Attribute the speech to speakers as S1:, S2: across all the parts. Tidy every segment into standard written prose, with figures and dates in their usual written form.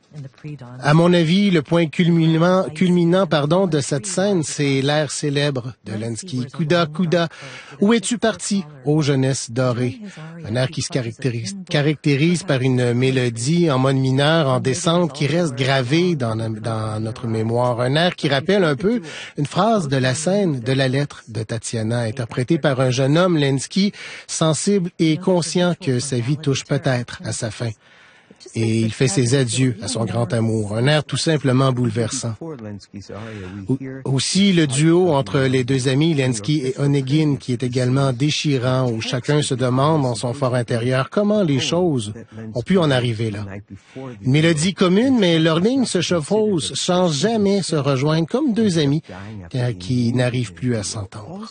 S1: À mon avis, le point culminant de cette scène, c'est l'air célèbre de Lenski. Kouda, Kouda, où es-tu parti, ô jeunesse dorée? Un air qui se caractérise par une mélodie en mode mineur, en descente, qui reste gravée dans notre mémoire. Un air qui rappelle un peu une phrase de la scène de la lettre de Tatiana, interprétée par un jeune homme, Lenski, sensible et conscient que sa vie touche peut-être à sa fin. Et il fait ses adieux à son grand amour, un air tout simplement bouleversant. Aussi, le duo entre les deux amis, Lenski et Onegin, qui est également déchirant, où chacun se demande dans son fort intérieur comment les choses ont pu en arriver là. Une mélodie commune, mais leurs lignes se chevauchent sans jamais se rejoindre, comme deux amis qui n'arrivent plus à s'entendre.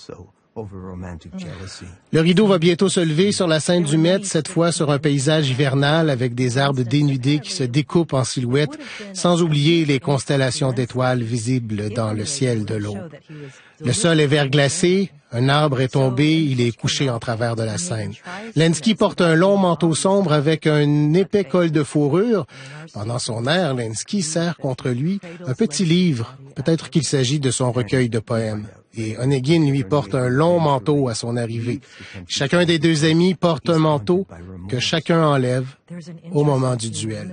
S1: Le rideau va bientôt se lever sur la scène du Met, cette fois sur un paysage hivernal avec des arbres dénudés qui se découpent en silhouettes, sans oublier les constellations d'étoiles visibles dans le ciel de l'aube. Le sol est verglacé, un arbre est tombé, il est couché en travers de la scène. Lenski porte un long manteau sombre avec un épais col de fourrure. Pendant son air, Lenski serre contre lui un petit livre, peut-être qu'il s'agit de son recueil de poèmes. Et Onegin lui porte un long manteau à son arrivée. Chacun des deux amis porte un manteau que chacun enlève au moment du duel.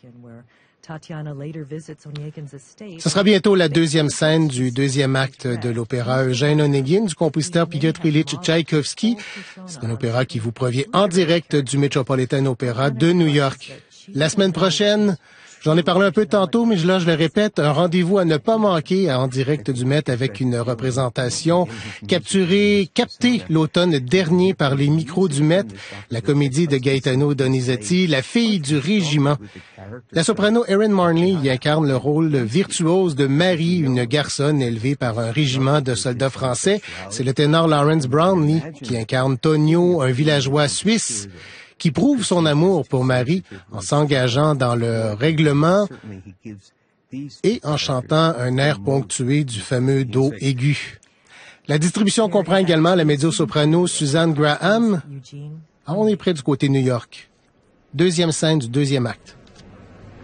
S1: Ce sera bientôt la deuxième scène du deuxième acte de l'opéra Eugène Onegin du compositeur Piotr Ilyich Tchaïkovski. C'est un opéra qui vous provient en direct du Metropolitan Opera de New York. La semaine prochaine, j'en ai parlé un peu tantôt, mais là, je le répète, un rendez-vous à ne pas manquer en direct du Met avec une représentation captée l'automne dernier par les micros du Met, la comédie de Gaetano Donizetti, La fille du régiment. La soprano Erin Marnley y incarne le rôle virtuose de Marie, une garçonne élevée par un régiment de soldats français. C'est le ténor Lawrence Brownlee qui incarne Tonio, un villageois suisse, qui prouve son amour pour Marie en s'engageant dans le règlement et en chantant un air ponctué du fameux do aigu. La distribution comprend également la mezzo-soprano Suzanne Graham. On est près du côté New York. Deuxième scène du deuxième acte.